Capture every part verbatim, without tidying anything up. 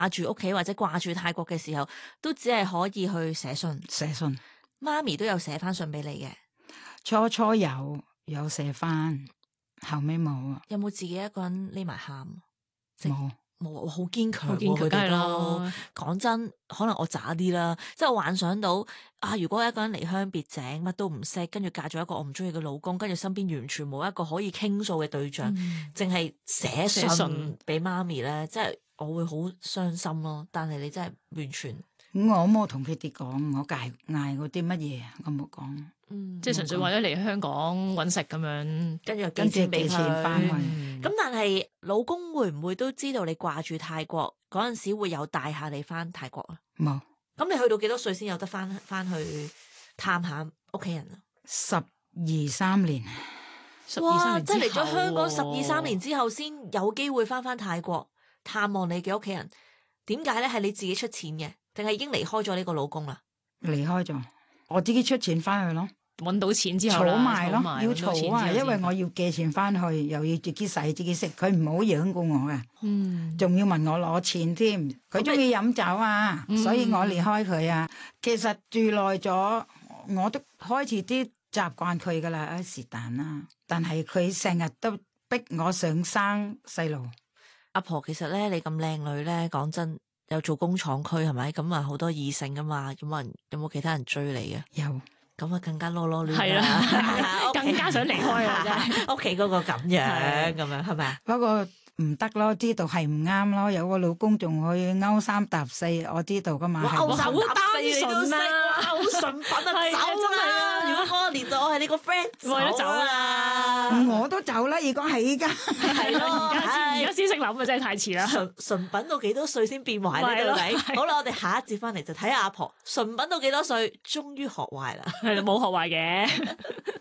住屋企或者掛住泰國嘅時候，都只係可以去寫信。 寫信， 媽咪都有寫翻信俾你嘅。 初初有有寫翻，後尾冇啊。 有冇自己一個人匿埋喊？ 冇。 冇，好堅強， 好堅強，梗係啦。 講真，可能我渣啲啦，即係我幻想到啊，如果一個人離鄉別井，乜都唔識，跟住嫁咗一個我唔中意嘅老公，跟住身邊完全冇一個可以傾訴嘅對象，淨係、嗯、寫信俾媽咪咧，即係我會好傷心咯。但係你真係完全， 我冇同佢哋講，我嗌嗌嗰啲乜嘢，我冇講。 嗯， 即係純粹為咗嚟香港揾食咁樣， 跟住跟住寄錢翻去。 咁、嗯、但係老公會唔會都知道你掛住泰國嗰陣時會有帶下你翻泰國啊？ 冇。 咁你去到幾多歲先有得翻翻去探下屋企人啊？ 十二三年。 哇！即係嚟咗香港十二三年之後，先有機會翻翻泰國探望你嘅屋企人。點解咧？係你自己出錢嘅，定係已經離開咗呢個老公啦？ 離開咗，我自己出錢翻去咯。 搵到錢之後， 儲埋咯，要儲啊！因為我要寄錢翻去，又要自己使自己食，佢唔好養過我嘅，嗯，仲要問我攞錢添。佢中意飲酒啊，嗯、所以我離開佢啊。其實住耐咗，我都開始啲習慣佢噶啦，啊是但啦。但係佢成日都逼我想生細路。 阿婆，其實咧你咁靚女咧，講真，有做工廠區係咪？咁啊好多異性噶嘛，咁啊有冇其他人追你嘅？ 有。 咁啊，更加囉囉攣， 係啦，更加想離開啊！真係屋企嗰個咁樣，咁樣係咪啊？ 不過唔得咯，知道係唔啱咯。有個老公仲去勾三搭四，我知道噶嘛。 勾三搭四你都識，好純品啊！走啦！如果嗰個年代我係你個 friend， 我係都走啦。 我都走啦，如果係依家， 係咯， 而家先而家先識諗啊，真係太遲啦。 純純品到幾多歲先變壞咧？到底？好啦，我哋下一節翻嚟就睇下阿婆純品到幾多歲，終於學壞啦。 係啦，冇學壞嘅。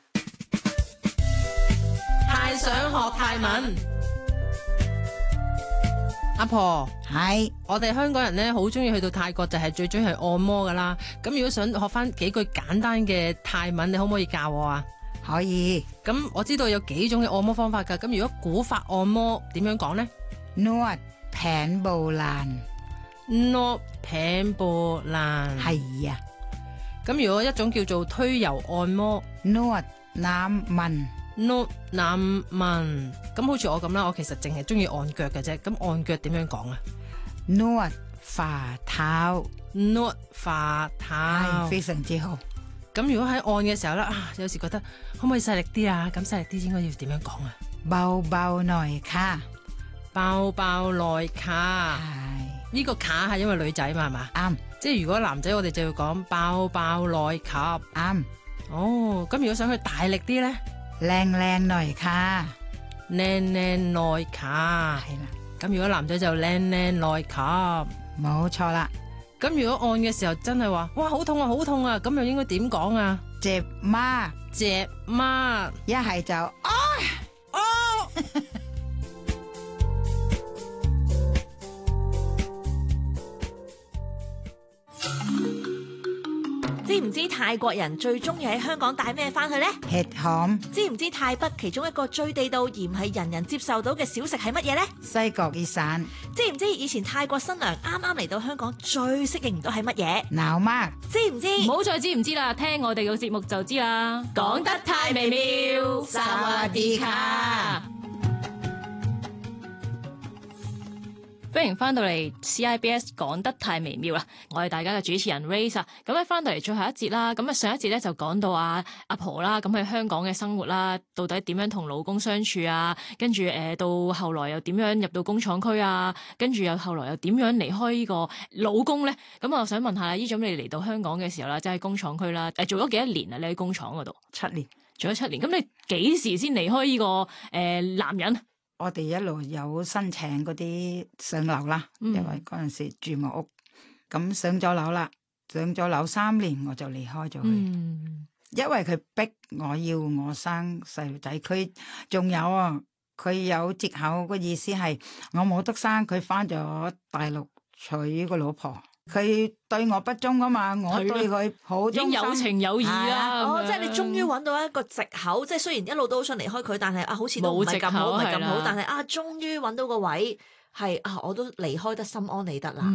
太想學泰文，阿婆係我哋香港人咧，好中意去到泰國就係最中意去按摩噶啦。咁如果想學翻幾句簡單嘅泰文，你可唔可以教我啊？ 可以。 咁我知道有幾種嘅按摩方法噶。咁如果古法按摩點樣講呢？ Nốt Phản Bồ Lan Nốt Phản Bồ Lan 係啊。 咁如果一種叫做推油按摩 Nốt Nam Mình Nốt Nam Mình， 咁好似我咁啦，我其實淨係中意按腳嘅啫。咁按腳點樣講啊？ Nốt Phà Thao Nốt Phà Thao 非常之好。 咁如果喺按嘅時候咧，啊，有時覺得可唔可以細力啲啊？咁細力啲應該要點樣講啊？ Bao bao nồi kha Bao bao nồi kha 係呢個卡係因為女仔嘛係嘛？ 啱。 即係如果男仔我哋就要講包包內吸啱。 哦，咁如果想佢大力啲咧， 靚靚內卡， 靚靚內卡係啦。 咁如果男仔就靚靚內吸， 冇錯啦。 咁如果按嘅時候真係話，哇好痛啊好痛啊，咁又應該點講啊？ 隻媽隻媽， 一係就哦哦。 知唔知泰國人最中意喺香港帶咩翻去呢？ hethom。 知唔知泰北其中一個最地道而唔係人人接受到嘅小食係乜嘢呢？ 西角意散。 知唔知以前泰國新娘啱啱嚟到香港最適應唔到係乜嘢？ 鬧媽。 知唔知？ 唔好再知唔知啦，聽我哋嘅節目就知啦。 講得太微妙， 薩瓦迪卡。 歡迎翻到嚟 C I B S 講得太微妙啦！我係大家嘅主持人 Race 啊，咁咧翻到嚟最後一節啦，咁啊上一節咧就講到阿阿婆啦，咁喺香港嘅生活啦，到底點樣同老公相處啊？跟住誒到後來又點樣入到工廠區啊？跟住又後來又點樣離開呢個老公咧？咁我想問下呢種你嚟到香港嘅時候啦，即係工廠區啦，誒做咗幾多年啊？你喺工廠嗰度？ 七年。 做咗七年，咁你幾時先離開呢個誒男人？ 我哋一路有申請嗰啲上樓啦，嗯、因為嗰陣時住木屋，咁上咗樓啦，上咗樓三年我就離開咗佢，嗯、因為佢逼我要我生細路仔，佢仲有啊，佢有藉口個意思係我冇得生，佢翻咗大陸娶個老婆。佢對我不忠啊嘛，我對佢好忠心， 有情有義啦。 哦，即係你終於揾到一個藉口，即係雖然一路都好想離開佢，但係啊，好似都唔係咁好，唔係咁好，但係啊，終於揾到個位係啊，我都離開得心安理得啦。